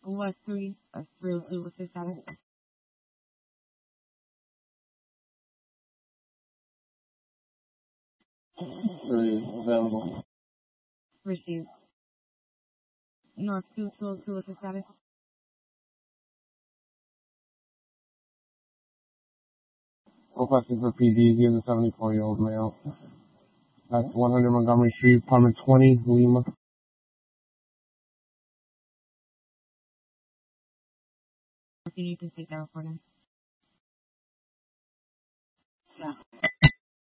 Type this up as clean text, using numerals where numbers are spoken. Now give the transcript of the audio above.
West 302 with the status. 3 available. Received. North 202 with the status. Requesting for PD, he is a 74-year-old male. That's 100 Montgomery Street, apartment 20, Lima. If you need to take that recording. Yeah.